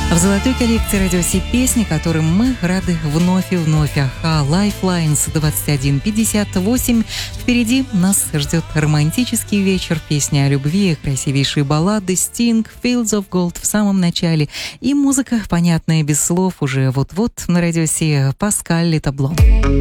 В золотой коллекции радио Си песни, которым мы рады вновь и вновь. Аха, Lifelines 21:58. Впереди нас ждет романтический вечер, песни о любви, красивейшие баллады, Sting, Fields of Gold в самом начале и музыка, понятная без слов, уже вот-вот на радио Си, Паскаль Летабло.